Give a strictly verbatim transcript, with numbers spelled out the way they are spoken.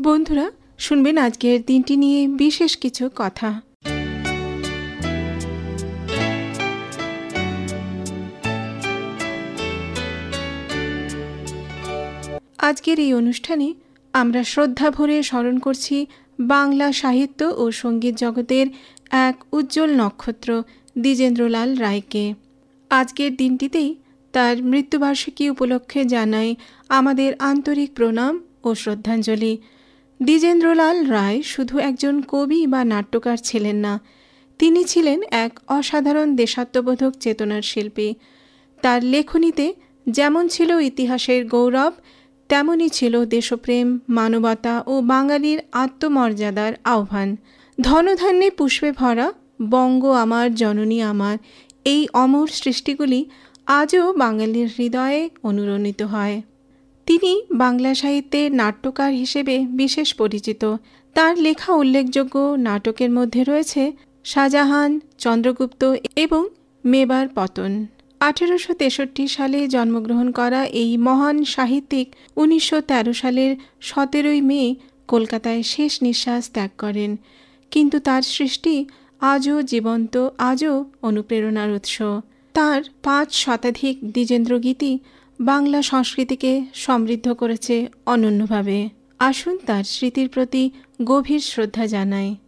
বন্ধুরা শুনবেন আজকের দিনটি নিয়ে বিশেষ কিছু কথা। আজকের এই অনুষ্ঠানে আমরা শ্রদ্ধা ভরে স্মরণ করছি বাংলা সাহিত্য ও সঙ্গীত জগতের এক উজ্জ্বল নক্ষত্র দ্বিজেন্দ্রলাল রায়কে। আজকের দিনটিতেই তার মৃত্যুবার্ষিকী উপলক্ষে জানাই আমাদের আন্তরিক প্রণাম ও শ্রদ্ধাঞ্জলি। দ্বিজেন্দ্রলাল রায় শুধু একজন কবি বা নাট্যকার ছিলেন না, তিনি ছিলেন এক অসাধারণ দেশাত্মবোধক চেতনার শিল্পী। তার লেখনীতে যেমন ছিল ইতিহাসের গৌরব, তেমনই ছিল দেশপ্রেম, মানবতা ও বাঙালির আত্মমর্যাদার আহ্বান। ধনধান্যে পুষ্পে ভরা বঙ্গ আমার, জননী আমার, এই অমর সৃষ্টিগুলি আজও বাঙালির হৃদয়ে অনুরণিত হয়। তিনি বাংলা সাহিত্যের নাট্যকার হিসেবে বিশেষ পরিচিত। তার লেখা উল্লেখযোগ্য নাটকের মধ্যে রয়েছে শাহজাহান, চন্দ্রগুপ্ত এবং মেবার পতন। আঠেরোশো তেষট্টি সালে জন্মগ্রহণ করা এই মহান সাহিত্যিক উনিশশো তেরো সালের সতেরোই মে কলকাতায় শেষ নিঃশ্বাস ত্যাগ করেন, কিন্তু তার সৃষ্টি আজও জীবন্ত, আজও অনুপ্রেরণার উৎস। তার পাঁচ শতাধিক দ্বিজেন্দ্রগীতি বাংলা সংস্কৃতিকে সমৃদ্ধ করেছে অনন্যভাবে। আসুন তার স্মৃতির প্রতি গভীর শ্রদ্ধা জানাই।